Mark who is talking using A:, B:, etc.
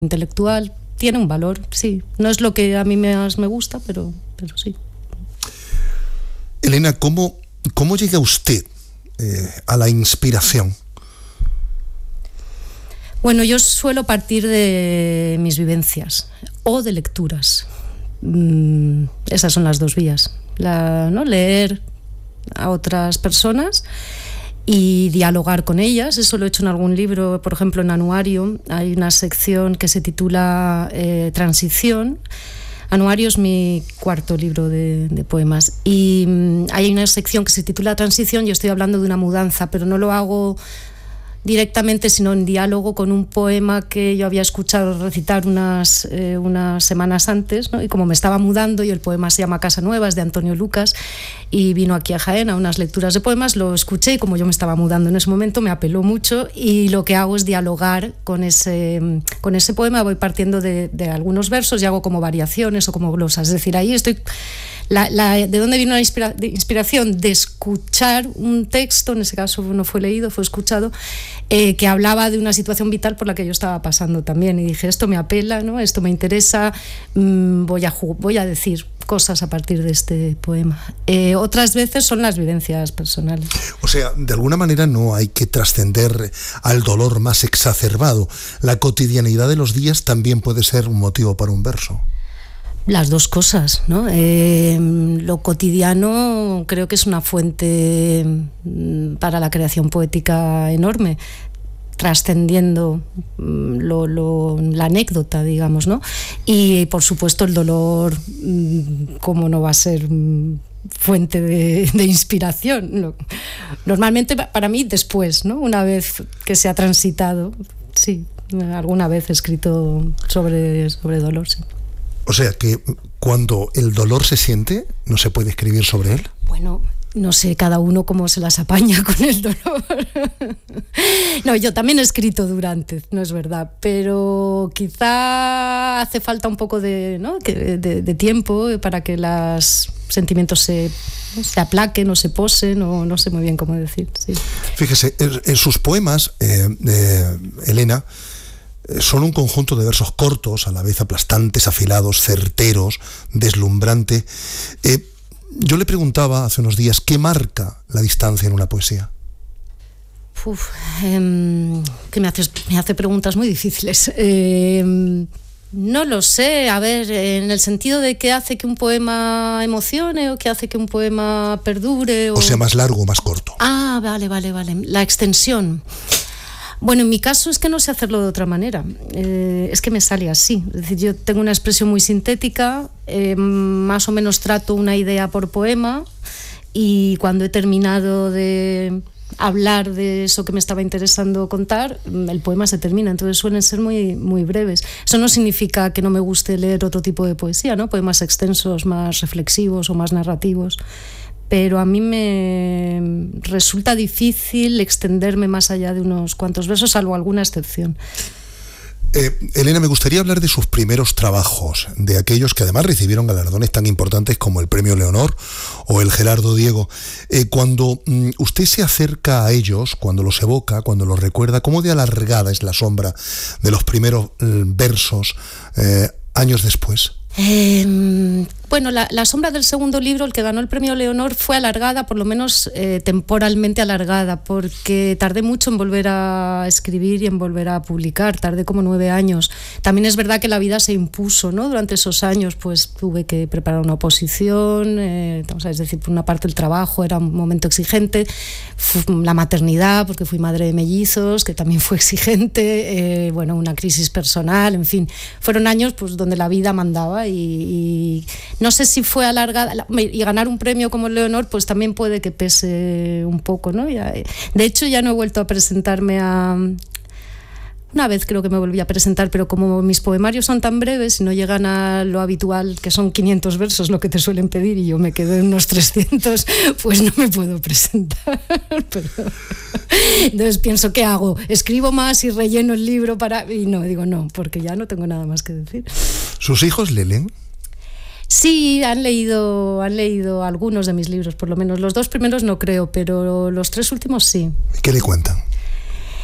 A: intelectual, tiene un valor, sí. No es lo que a mí más me gusta, pero sí.
B: Elena, ¿cómo llega usted a la inspiración?
A: Bueno, yo suelo partir de mis vivencias o de lecturas. Esas son las dos vías. ¿No? Leer a otras personas y dialogar con ellas. Eso lo he hecho en algún libro. Por ejemplo, en Anuario hay una sección que se titula Transición. Anuario es mi cuarto libro de poemas y hay una sección que se titula Transición. Yo estoy hablando de una mudanza, pero no lo hago directamente, sino en diálogo con un poema que yo había escuchado recitar unas semanas antes, ¿no? Y como me estaba mudando, y el poema se llama Casa Nueva, es de Antonio Lucas, y vino aquí a Jaén a unas lecturas de poemas, lo escuché y como yo me estaba mudando en ese momento me apeló mucho y lo que hago es dialogar con ese poema. Voy partiendo de algunos versos y hago como variaciones o como glosas, es decir, ahí estoy... ¿De dónde vino la inspiración? De escuchar un texto, en ese caso no fue leído, fue escuchado, que hablaba de una situación vital por la que yo estaba pasando también. Y dije, esto me apela, ¿no? Esto me interesa, voy a decir cosas a partir de este poema. Otras veces son las vivencias personales.
B: O sea, de alguna manera no hay que trascender al dolor más exacerbado. La cotidianidad de los días también puede ser un motivo para un verso.
A: Las dos cosas, ¿no? Lo cotidiano creo que es una fuente para la creación poética enorme, trascendiendo la anécdota, digamos, ¿no? Y por supuesto el dolor, ¿cómo no va a ser fuente de inspiración? Normalmente para mí después, ¿no? Una vez que se ha transitado, sí, alguna vez he escrito sobre dolor, sí.
B: O sea, que cuando el dolor se siente, ¿no se puede escribir sobre él?
A: Bueno, no sé cada uno cómo se las apaña con el dolor. No, yo también he escrito durante, no es verdad, pero quizá hace falta un poco de tiempo para que los sentimientos se aplaquen o se posen, o no sé muy bien cómo decir. Sí.
B: Fíjese, en sus poemas, Elena, son un conjunto de versos cortos, a la vez aplastantes, afilados, certeros, deslumbrante. Yo le preguntaba hace unos días, ¿qué marca la distancia en una poesía?
A: Que me hace preguntas muy difíciles. No lo sé, a ver, en el sentido de qué hace que un poema emocione o qué hace que un poema perdure.
B: O sea, más largo o más corto.
A: Ah, vale. La extensión. Bueno, en mi caso es que no sé hacerlo de otra manera, es que me sale así, es decir, yo tengo una expresión muy sintética, más o menos trato una idea por poema y cuando he terminado de hablar de eso que me estaba interesando contar, el poema se termina, entonces suelen ser muy, muy breves. Eso no significa que no me guste leer otro tipo de poesía, ¿no? Poemas extensos, más reflexivos o más narrativos. Pero a mí me resulta difícil extenderme más allá de unos cuantos versos, salvo alguna excepción.
B: Elena, me gustaría hablar de sus primeros trabajos, de aquellos que además recibieron galardones tan importantes como el Premio Leonor o el Gerardo Diego. Cuando usted se acerca a ellos, cuando los evoca, cuando los recuerda, ¿cómo de alargada es la sombra de los primeros versos años después?
A: Bueno, la sombra del segundo libro, el que ganó el premio Leonor, fue alargada, por lo menos temporalmente alargada, porque tardé mucho en volver a escribir y en volver a publicar, tardé como 9 años. También es verdad que la vida se impuso, ¿no? Durante esos años pues tuve que preparar una oposición, es decir, por una parte el trabajo era un momento exigente, la maternidad, porque fui madre de mellizos, que también fue exigente, una crisis personal, en fin, fueron años pues donde la vida mandaba y no sé si fue alargada, y ganar un premio como el Leonor pues también puede que pese un poco, ¿no? De hecho ya no he vuelto a presentarme una vez creo que me volví a presentar, pero como mis poemarios son tan breves y no llegan a lo habitual, que son 500 versos lo que te suelen pedir, y yo me quedo en unos 300, pues no me puedo presentar. Entonces pienso, ¿qué hago? ¿Escribo más y relleno el libro y no, digo no, porque ya no tengo nada más que decir.
B: ¿Sus hijos le leen?
A: Sí, han leído algunos de mis libros, por lo menos. Los 2 primeros no creo, pero los 3 últimos sí.
B: ¿Qué le cuentan?